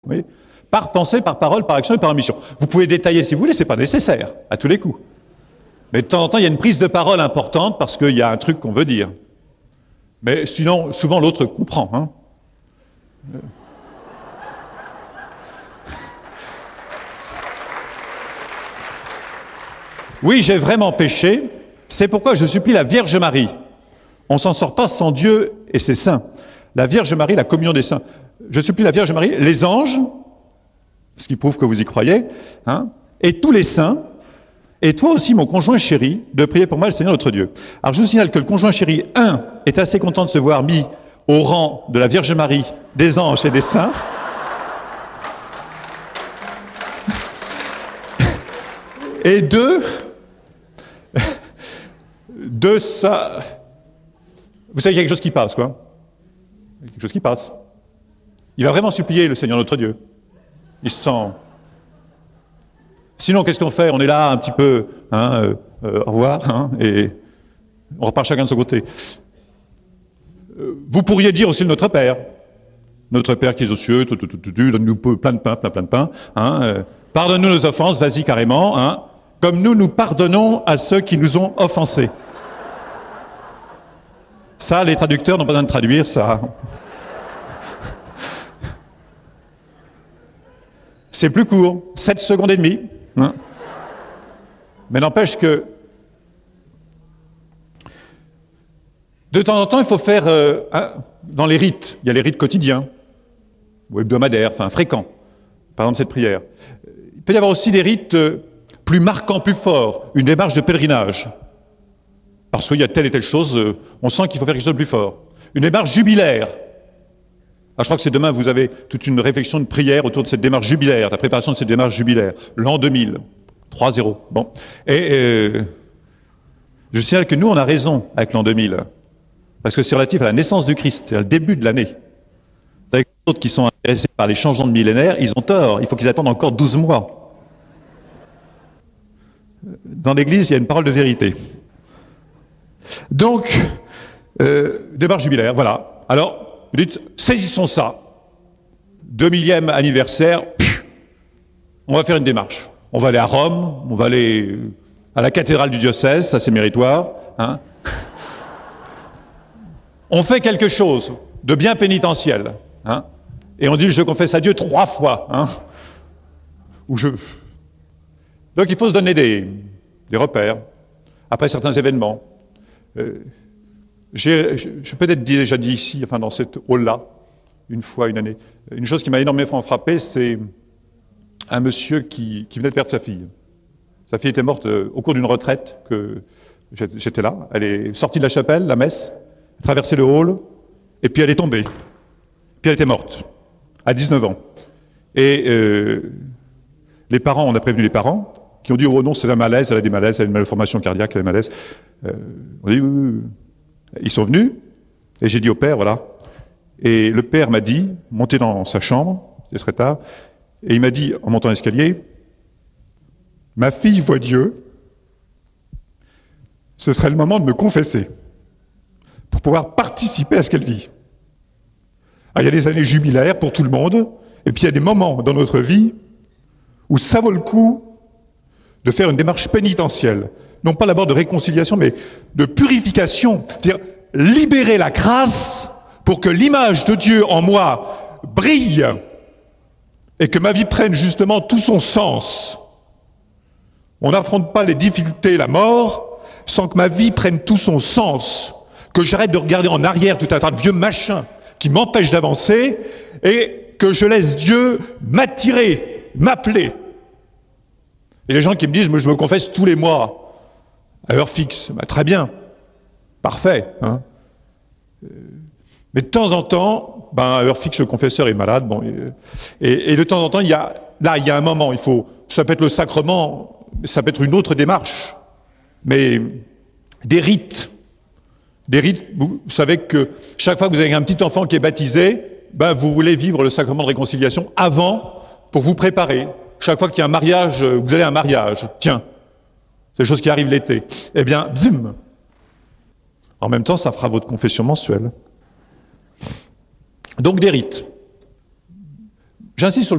Oui. Par pensée, par parole, par action et par omission. Vous pouvez détailler si vous voulez, c'est pas nécessaire, à tous les coups. Mais de temps en temps, il y a une prise de parole importante parce qu'il y a un truc qu'on veut dire. Mais sinon, souvent l'autre comprend. Hein. Oui, j'ai vraiment péché, c'est pourquoi je supplie la Vierge Marie. On ne s'en sort pas sans Dieu et ses saints. La Vierge Marie, la communion des saints. Je supplie la Vierge Marie, les anges, ce qui prouve que vous y croyez, hein, et tous les saints, et toi aussi, mon conjoint chéri, de prier pour moi le Seigneur notre Dieu. Alors je vous signale que le conjoint chéri, est assez content de se voir mis au rang de la Vierge Marie, des anges et des saints. Et deux, ça... Vous savez qu'il y a quelque chose qui passe, quoi. Il y a quelque chose qui passe. Il va vraiment supplier le Seigneur notre Dieu. Il se sent... Sinon, qu'est-ce qu'on fait? On est là un petit peu, hein, au revoir, hein, et on repart chacun de son côté. Vous pourriez dire aussi Notre Père. Notre Père qui est aux cieux, donne-nous plein de pain, hein, pardonne-nous nos offenses, vas-y carrément, hein, comme nous pardonnons à ceux qui nous ont offensés. Ça, les traducteurs n'ont pas besoin de traduire, ça. C'est plus court, 7 secondes et demie. Hein. Mais n'empêche que de temps en temps, il faut faire dans les rites. Il y a les rites quotidiens ou hebdomadaires, enfin fréquents. Par exemple, cette prière. Il peut y avoir aussi des rites plus marquants, plus forts. Une démarche de pèlerinage. Parce qu'il y a telle et telle chose, on sent qu'il faut faire quelque chose de plus fort. Une démarche jubilaire. Ah, je crois que c'est demain, vous avez toute une réflexion de prière autour de cette démarche jubilaire, la préparation de cette démarche jubilaire. L'an 2000, 3-0. Bon. Et je signale que nous, on a raison avec l'an 2000. Parce que c'est relatif à la naissance du Christ, c'est le début de l'année. Vous savez que les autres qui sont intéressés par les changements de millénaire, ils ont tort. Il faut qu'ils attendent encore 12 mois. Dans l'Église, il y a une parole de vérité. Donc, démarche jubilaire, voilà. Alors, vous dites, saisissons ça. 2000e anniversaire, on va faire une démarche. On va aller à Rome, on va aller à la cathédrale du diocèse, ça c'est méritoire. Hein. On fait quelque chose de bien pénitentiel. Hein, et on dit, je confesse à Dieu 3 fois. Hein, Donc il faut se donner des repères, après certains événements. J'ai peut-être déjà dit ici, enfin dans cette hall-là, une fois, une année, une chose qui m'a énormément frappé, c'est un monsieur qui venait de perdre sa fille. Sa fille était morte au cours d'une retraite, que j'étais là. Elle est sortie de la chapelle, la messe, traversé le hall, et puis elle est tombée. Puis elle était morte, à 19 ans. Et les parents, on a prévenu les parents, qui ont dit, oh non, c'est un malaise, elle a des malaises, elle a une malformation cardiaque, elle a des malaises. On a dit, oui. Ils sont venus, et j'ai dit au père, voilà. Et le père m'a dit, monté dans sa chambre, c'était très tard, et il m'a dit, en montant l'escalier, ma fille voit Dieu, ce serait le moment de me confesser, pour pouvoir participer à ce qu'elle vit. Alors, il y a des années jubilaires pour tout le monde, et puis il y a des moments dans notre vie où ça vaut le coup de faire une démarche pénitentielle. Non pas d'abord de réconciliation, mais de purification. C'est-à-dire libérer la grâce pour que l'image de Dieu en moi brille et que ma vie prenne justement tout son sens. On n'affronte pas les difficultés, la mort, sans que ma vie prenne tout son sens, que j'arrête de regarder en arrière tout un tas de vieux machins qui m'empêchent d'avancer et que je laisse Dieu m'attirer, m'appeler. Et les gens qui me disent, je me confesse tous les mois, à heure fixe, bah, très bien, parfait. Hein. Mais de temps en temps, à heure fixe, le confesseur est malade. Bon, et de temps en temps, il y a un moment, ça peut être le sacrement, ça peut être une autre démarche. Mais des rites, vous savez que chaque fois que vous avez un petit enfant qui est baptisé, vous voulez vivre le sacrement de réconciliation avant, pour vous préparer. Chaque fois qu'il y a un mariage, vous allez à un mariage, tiens, c'est des choses qui arrivent l'été. Eh bien, bzim. En même temps, ça fera votre confession mensuelle. Donc des rites. J'insiste sur